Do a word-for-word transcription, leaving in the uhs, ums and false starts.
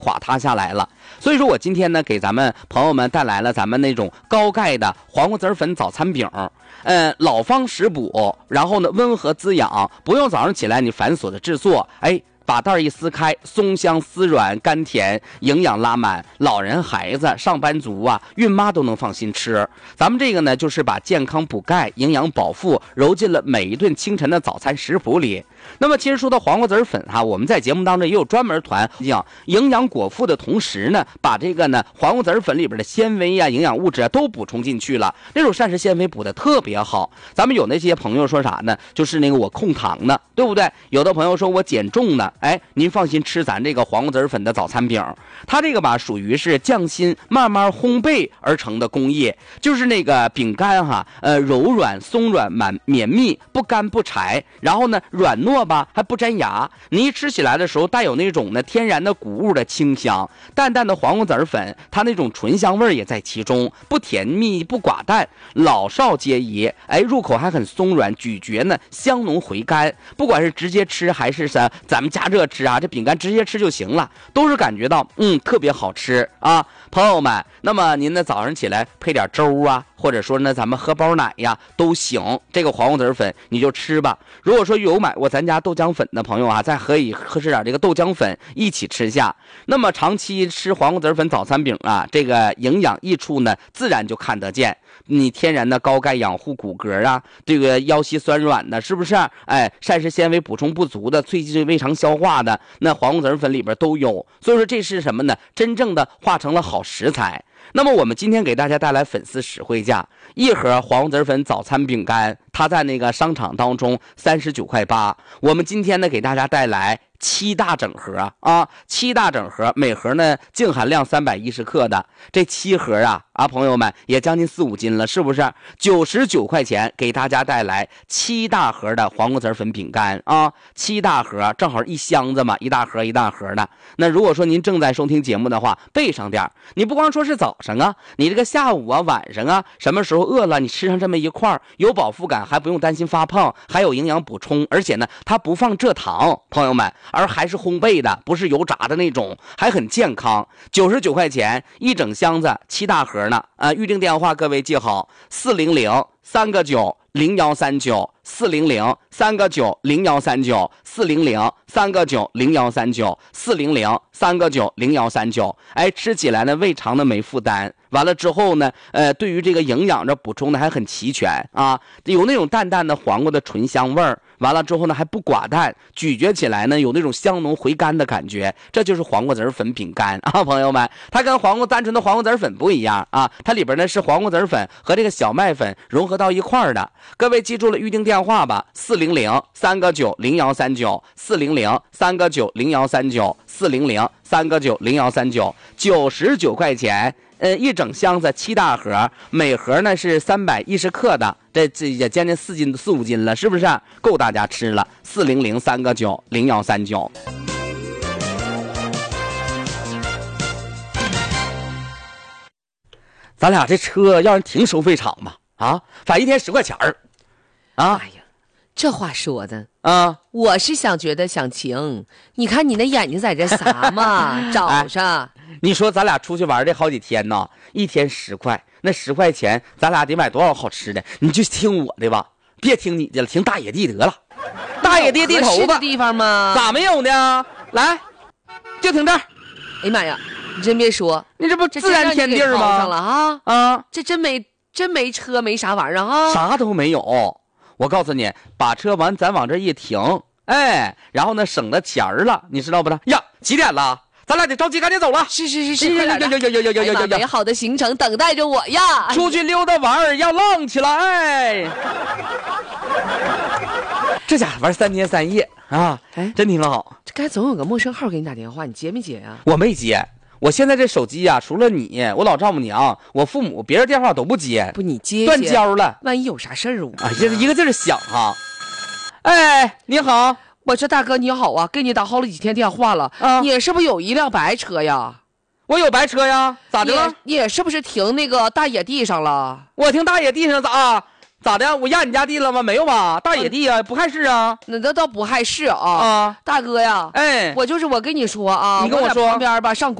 垮塌下来了。所以说我今天呢给咱们朋友们带来了咱们那种高钙的黄瓜籽粉早餐饼，呃，老方食补，然后呢温和滋养，不用早上起来你繁琐的制作，哎。把袋一撕开，松香丝软甘甜，营养拉满，老人孩子上班族啊孕妈都能放心吃。咱们这个呢就是把健康补钙营养饱腹揉进了每一顿清晨的早餐食谱里。那么其实说到黄瓜籽粉哈、啊，我们在节目当中也有专门团讲营养果腹的同时呢，把这个呢黄瓜籽粉里边的纤维啊营养物质啊都补充进去了，那种膳食纤维补的特别好。咱们有那些朋友说啥呢，就是那个我控糖呢，对不对？有的朋友说我减重呢，哎，您放心吃咱这个黄瓜籽粉的早餐饼，它这个吧属于是匠心慢慢烘焙而成的工艺，就是那个饼干哈，呃柔软松软满绵密，不干不柴，然后呢软糯吧还不粘牙，你一吃起来的时候带有那种呢天然的谷物的清香，淡淡的黄瓜籽粉，它那种醇香味也在其中，不甜蜜不寡淡，老少皆宜，哎入口还很松软，咀嚼呢香浓回甘，不管是直接吃还是咱咱们加热吃啊，这饼干直接吃就行了，都是感觉到嗯特别好吃啊，朋友们。那么您呢早上起来配点粥啊，或者说呢咱们喝包奶呀都行，这个黄瓜籽粉你就吃吧。如果说有买过咱家豆浆粉的朋友啊，再可以喝吃点这个豆浆粉一起吃下。那么长期吃黄瓜籽粉早餐饼啊，这个营养益处呢自然就看得见。你天然的高钙养护骨骼啊，这个腰膝酸软的，是不是？哎，膳食纤维补充不足的，促进胃肠消化的，那黄瓜籽粉里边都有。所以说这是什么呢？真正的化成了好食材。那么我们今天给大家带来粉丝实惠价，一盒黄瓜籽粉早餐饼干，它在那个商场当中三十九块八，我们今天呢给大家带来七大整盒啊，七大整盒，每盒呢净含量三百一十克的，这七盒啊啊，朋友们也将近四五斤了，是不是？九十九块钱给大家带来七大盒的黄瓜籽粉饼干啊，七大盒正好一箱子嘛，一大盒一大盒的。那如果说您正在收听节目的话，备上点，你不光说是早上啊，你这个下午啊、晚上啊，什么时候饿了，你吃上这么一块，有饱腹感，还不用担心发胖，还有营养补充，而且呢，它不放蔗糖，朋友们。而还是烘焙的，不是油炸的那种，还很健康。九十九块钱一整箱子，七大盒呢。啊，预定电话各位记好：四零零三个九零幺三九，四零零三个九零幺三九，四零零三个九零幺三九，四零零三个九零幺三九。哎，吃起来呢，胃肠的没负担。完了之后呢，呃，对于这个营养的补充呢还很齐全啊，有那种淡淡的黄瓜的醇香味儿。完了之后呢还不寡淡，咀嚼起来呢有那种香浓回甘的感觉，这就是黄瓜籽粉饼干啊，朋友们，它跟黄瓜单纯的黄瓜籽粉不一样啊，它里边呢是黄瓜籽粉和这个小麦粉融合到一块儿的。各位记住了预定电话吧，四零零三个九零幺三九，四零零三个九零幺三九，四零零三个九零幺三九，九十九块钱。呃，一整箱子七大盒，每盒呢是三百一十克的，这这也将近四斤四五斤了，是不是？够大家吃了。四零零三个九零幺三九。咱俩这车要是停收费场吧，啊，返一天十块钱儿，啊。 哎呀，这话说的啊， 我是想觉得想晴，你看你那眼睛在这撒嘛，找上。 哎你说咱俩出去玩这好几天呢，一天十块，那十块钱咱俩得买多少好吃的？你就听我的吧，别听你的了，听大野地得了。大野地地头子的地方吗？ 咋没有呢？来，就停这儿。 哎呀妈呀，你真别说， 你这不自然天地吗？ 上了啊啊， 这真没真没车没啥玩意儿啊， 啥都没有。我告诉你，把车完咱往这一停，哎，然后呢省了钱儿了，你知道不呢？呀，几点了？咱俩得着急，赶紧走了。 是是是是，快点的！有有有有有有有有美好的行程等待着我呀！ 出去溜达玩儿要浪起来。这家伙玩三天三夜啊，哎，真挺好。 这该总有个陌生号给你打电话，你接没接呀？ 我没接，我现在这手机呀、啊，除了你，我老丈母娘、我父母，别人电话都不接。 不，你接断交了， 万一有啥事儿啊？ 啊，这一个劲儿响哈。哎，你好。 我说大哥你好啊，给你打好了几天电话了啊，你是不是有一辆白车呀？ 我有白车呀，咋的了？ 你是不是停那个大野地上了？ 我停大野地上咋？ 咋的？我压你家地了吗？没有吧？大野地啊，不害事啊。 那倒倒不害事啊。 啊， 大哥呀， 哎， 我就是我跟你说啊， 你跟我说旁边吧上。